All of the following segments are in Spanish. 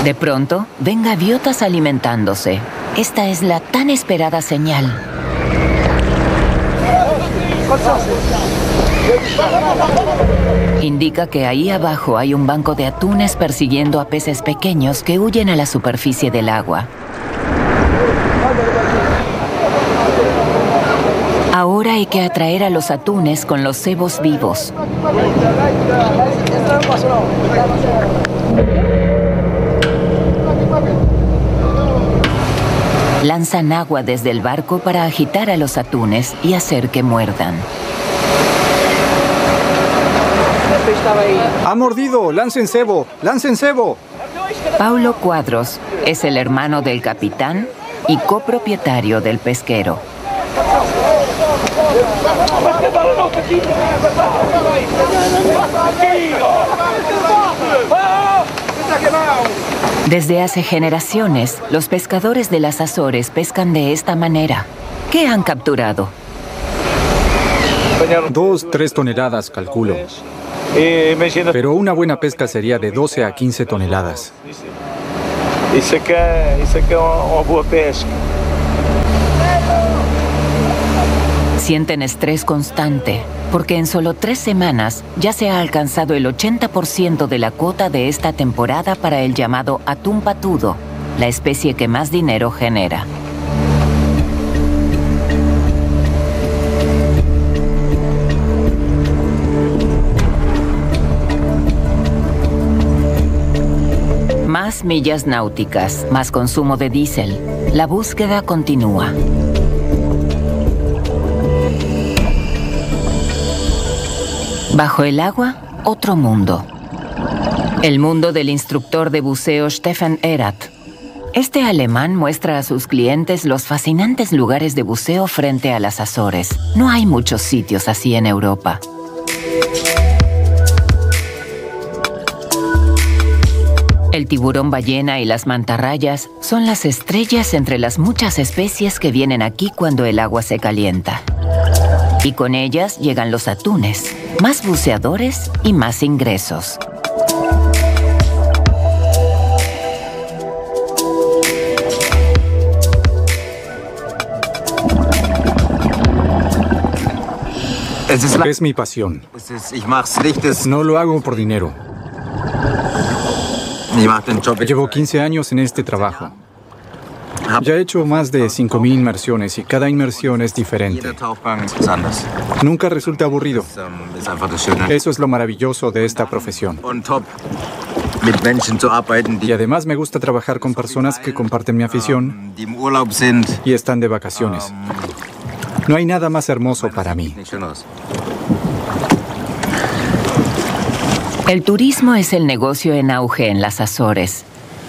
De pronto, ven gaviotas alimentándose. Esta es la tan esperada señal. Indica que ahí abajo hay un banco de atunes persiguiendo a peces pequeños que huyen a la superficie del agua. Ahora hay que atraer a los atunes con los cebos vivos. Lanzan agua desde el barco para agitar a los atunes y hacer que muerdan. ¡Ha mordido! ¡Lancen cebo! ¡Lancen cebo! Paulo Cuadros es el hermano del capitán y copropietario del pesquero. Desde hace generaciones, los pescadores de las Azores pescan de esta manera. ¿Qué han capturado? 2, 3 toneladas, calculo. Pero una buena pesca sería de 12 a 15 toneladas. Isso é que é uma boa pesca. Sienten estrés constante, porque en solo 3 semanas ya se ha alcanzado el 80% de la cuota de esta temporada para el llamado atún patudo, la especie que más dinero genera. Más millas náuticas, más consumo de diésel. La búsqueda continúa. Bajo el agua, otro mundo. El mundo del instructor de buceo Stefan Erath. Este alemán muestra a sus clientes los fascinantes lugares de buceo frente a las Azores. No hay muchos sitios así en Europa. El tiburón ballena y las mantarrayas son las estrellas entre las muchas especies que vienen aquí cuando el agua se calienta. Y con ellas llegan los atunes, más buceadores y más ingresos. Es mi pasión. No lo hago por dinero. Llevo 15 años en este trabajo. Ya he hecho más de 5.000 inmersiones y cada inmersión es diferente. Nunca resulta aburrido. Eso es lo maravilloso de esta profesión. Y además me gusta trabajar con personas que comparten mi afición y están de vacaciones. No hay nada más hermoso para mí. El turismo es el negocio en auge en las Azores.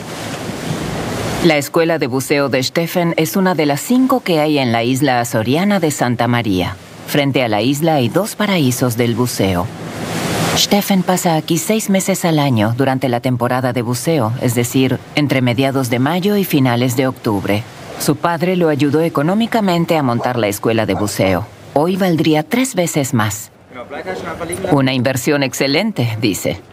La escuela de buceo de Stefan es una de las 5 que hay en la isla azoriana de Santa María. Frente a la isla hay 2 paraísos del buceo. Stefan pasa aquí 6 meses al año durante la temporada de buceo, es decir, entre mediados de mayo y finales de octubre. Su padre lo ayudó económicamente a montar la escuela de buceo. Hoy valdría 3 veces más. Una inversión excelente, dice.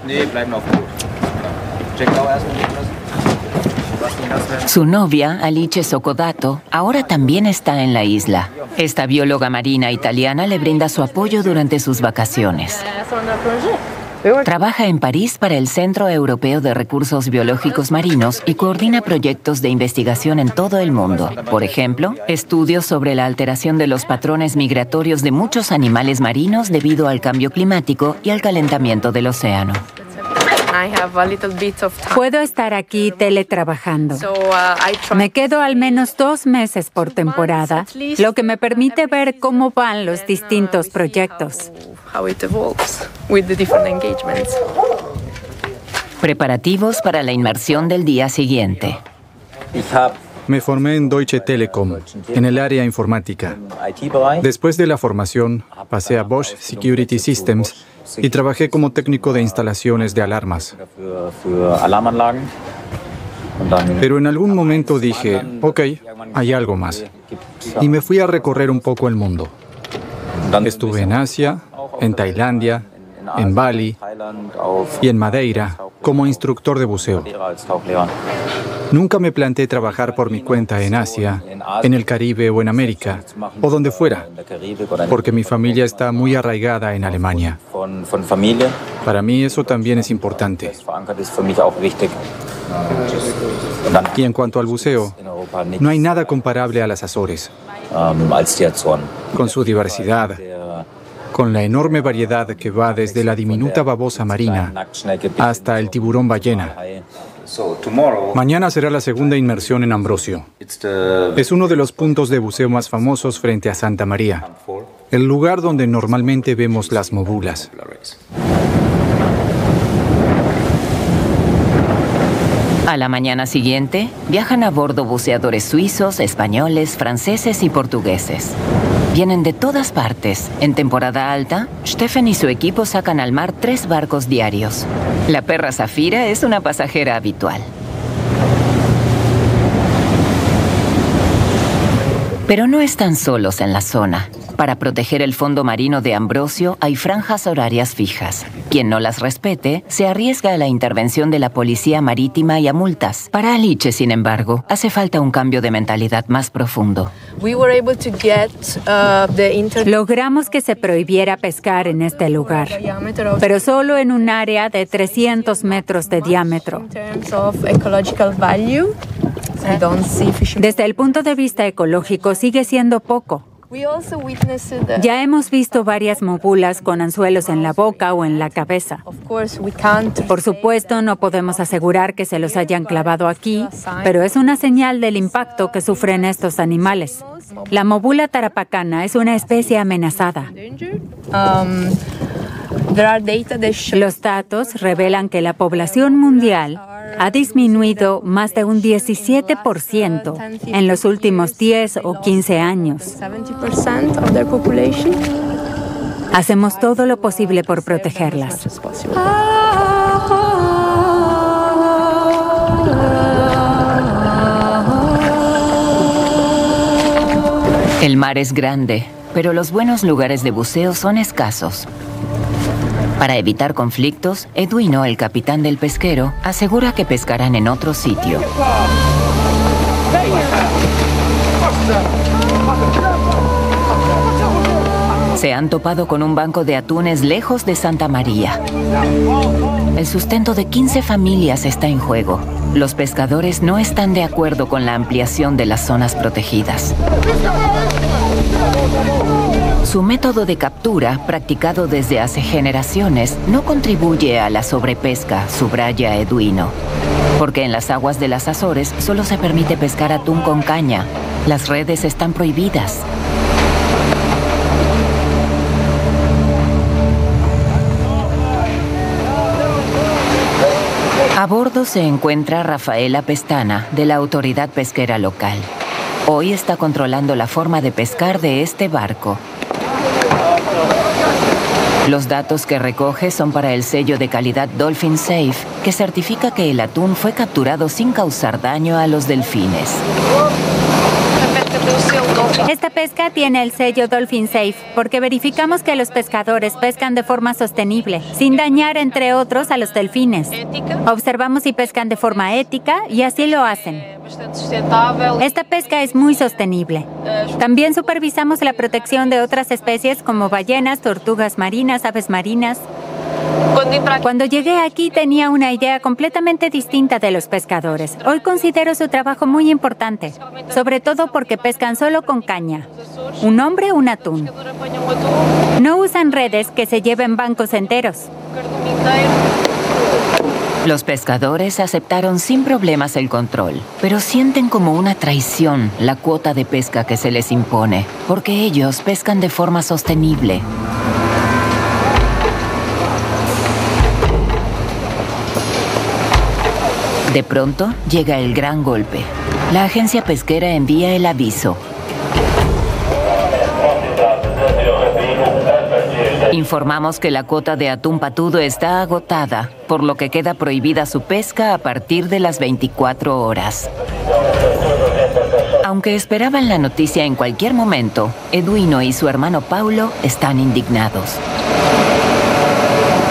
Su novia, Alice Socodato, ahora también está en la isla. Esta bióloga marina italiana le brinda su apoyo durante sus vacaciones. Trabaja en París para el Centro Europeo de Recursos Biológicos Marinos y coordina proyectos de investigación en todo el mundo. Por ejemplo, estudios sobre la alteración de los patrones migratorios de muchos animales marinos debido al cambio climático y al calentamiento del océano. Puedo estar aquí teletrabajando. Me quedo al menos 2 meses por temporada, lo que me permite ver cómo van los distintos proyectos. Preparativos para la inmersión del día siguiente. Me formé en Deutsche Telekom, en el área informática. Después de la formación, pasé a Bosch Security Systems y trabajé como técnico de instalaciones de alarmas. Pero en algún momento dije, ok, hay algo más. Y me fui a recorrer un poco el mundo. Estuve en Asia, en Tailandia, en Bali y en Madeira como instructor de buceo. Nunca me planteé trabajar por mi cuenta en Asia, en el Caribe o en América, o donde fuera, porque mi familia está muy arraigada en Alemania. Para mí eso también es importante. Y en cuanto al buceo, no hay nada comparable a las Azores, con su diversidad, con la enorme variedad que va desde la diminuta babosa marina hasta el tiburón ballena. Mañana será la segunda inmersión en Ambrosio. Es uno de los puntos de buceo más famosos frente a Santa María, el lugar donde normalmente vemos las mobulas. A la mañana siguiente, viajan a bordo buceadores suizos, españoles, franceses y portugueses. Vienen de todas partes. En temporada alta, Steffen y su equipo sacan al mar 3 barcos diarios. La perra Zafira es una pasajera habitual. Pero no están solos en la zona. Para proteger el fondo marino de Ambrosio hay franjas horarias fijas. Quien no las respete se arriesga a la intervención de la policía marítima y a multas. Para Alice, sin embargo, hace falta un cambio de mentalidad más profundo. Logramos que se prohibiera pescar en este lugar, pero solo en un área de 300 metros de diámetro. Desde el punto de vista ecológico, sigue siendo poco. Ya hemos visto varias mobulas con anzuelos en la boca o en la cabeza. Por supuesto, no podemos asegurar que se los hayan clavado aquí, pero es una señal del impacto que sufren estos animales. La mobula tarapacana es una especie amenazada. Los datos revelan que la población mundial ha disminuido más de un 17% en los últimos 10 o 15 años. Hacemos todo lo posible por protegerlas. El mar es grande, pero los buenos lugares de buceo son escasos. Para evitar conflictos, Eduino, el capitán del pesquero, asegura que pescarán en otro sitio. Se han topado con un banco de atunes lejos de Santa María. El sustento de 15 familias está en juego. Los pescadores no están de acuerdo con la ampliación de las zonas protegidas. Su método de captura, practicado desde hace generaciones, no contribuye a la sobrepesca, subraya Eduino. Porque en las aguas de las Azores solo se permite pescar atún con caña. Las redes están prohibidas. A bordo se encuentra Rafaela Pestana, de la autoridad pesquera local. Hoy está controlando la forma de pescar de este barco. Los datos que recoge son para el sello de calidad Dolphin Safe, que certifica que el atún fue capturado sin causar daño a los delfines. Esta pesca tiene el sello Dolphin Safe porque verificamos que los pescadores pescan de forma sostenible, sin dañar, entre otros, a los delfines. Observamos si pescan de forma ética y así lo hacen. Esta pesca es muy sostenible. También supervisamos la protección de otras especies como ballenas, tortugas marinas, aves marinas. Cuando llegué aquí tenía una idea completamente distinta de los pescadores. Hoy considero su trabajo muy importante, sobre todo porque pescan solo con caña. Un hombre, un atún. No usan redes que se lleven bancos enteros. Los pescadores aceptaron sin problemas el control, pero sienten como una traición la cuota de pesca que se les impone, porque ellos pescan de forma sostenible. De pronto, llega el gran golpe. La agencia pesquera envía el aviso. Informamos que la cuota de atún patudo está agotada, por lo que queda prohibida su pesca a partir de las 24 horas. Aunque esperaban la noticia en cualquier momento, Eduino y su hermano Paulo están indignados.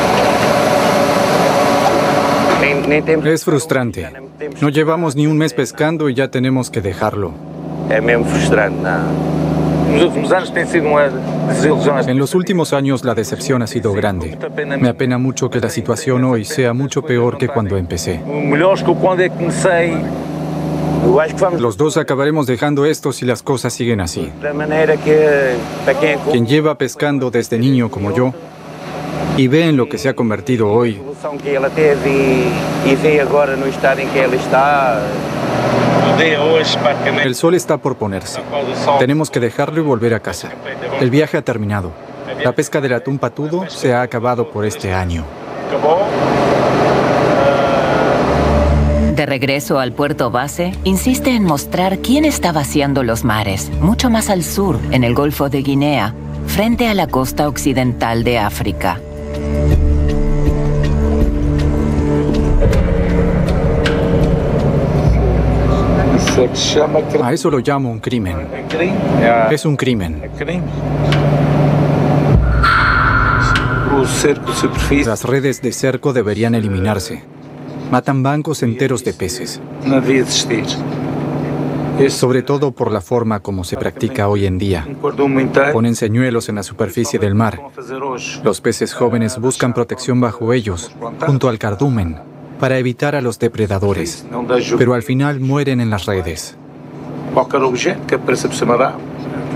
Es frustrante. No llevamos ni un mes pescando y ya tenemos que dejarlo. É mesmo frustrante, Nos últimos anos tem sido uma desilusão. En los últimos años la decepción ha sido grande. Me apena mucho que la situación hoy sea mucho peor que cuando empecé. Melhores que quando é que comecei. Eu acho que vamos Los dos acabaremos dejando esto si las cosas siguen así. da maneira que para quem Quien lleva pescando desde niño como yo y ve en lo que se ha convertido hoy, evolução que ela teve e vê agora no estado em que ela está. O dia hoje praticamente el sol está por ponerse. Tenemos que dejarlo y volver a casa. El viaje ha terminado. La pesca del atún patudo se ha acabado por este año. acabou. De regreso al puerto base, insiste en mostrar quién está vaciando los mares, mucho más al sur, en el Golfo de Guinea, frente a la costa occidental de África. Isso é que se chama A eso lo llamo un crimen. crime. Es un crimen. Crime. O cerco de superfície Las redes de cerco deberían eliminarse. Matan bancos enteros de peces, não devia existir. sobre todo por la forma como se practica hoy en día. Cardume inteiro. Ponen señuelos en la superficie del mar. Vão fazer hoje. Los peces jóvenes buscan protección bajo ellos, junto al cardumen, para evitar a los depredadores, Não deixo pero al final mueren en las redes. qualquer objeto que apareça por cima da água.